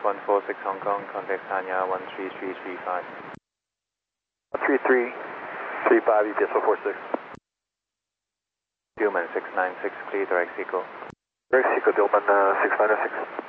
146 Hong Kong, contact Sanya 13335. 13335, ETS 446. Human 696, clear direct Seco. Direct Seco, Dillman 696.